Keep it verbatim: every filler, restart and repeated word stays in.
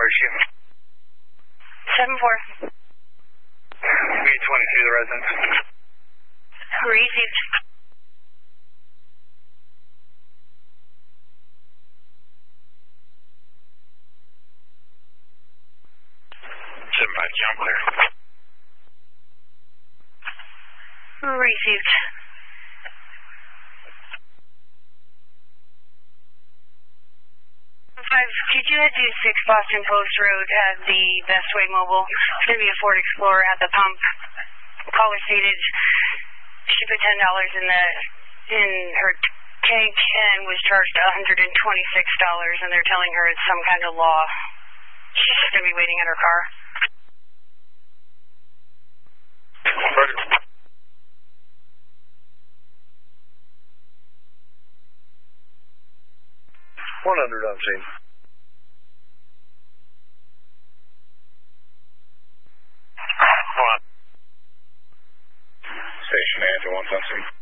issue? seven four. B twenty-two, the residence. Received. seven five, jump clear. Received. Five, could you head to six Boston Post Road at the Bestway Mobile? It's going to be a Ford Explorer at the pump. Caller stated she put ten dollars in the in her tank and was charged one hundred twenty-six dollars, and they're telling her it's some kind of law. She's just going to be waiting in her car. one hundred on scene. Station Angel, one on scene.